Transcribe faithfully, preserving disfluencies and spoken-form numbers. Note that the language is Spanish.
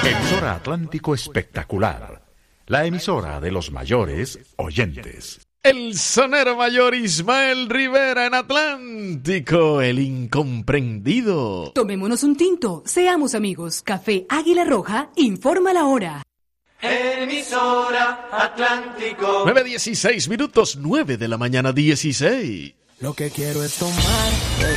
Emisora Atlántico Espectacular, la emisora de los mayores oyentes. El sonero mayor Ismael Rivera en Atlántico, el incomprendido. Tomémonos un tinto, seamos amigos. Café Águila Roja informa la hora. Emisora Atlántico. nueve dieciséis minutos, nueve de la mañana dieciséis. Lo que quiero es tomar